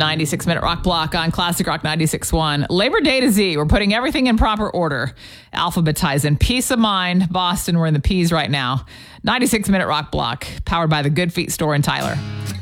96-minute rock block on Classic Rock 96.1. Labor Day to Z, we're putting everything in proper order. Alphabetizing. Peace of mind. Boston, we're in the P's right now. 96-minute rock block, powered by the Good Feet store in Tyler.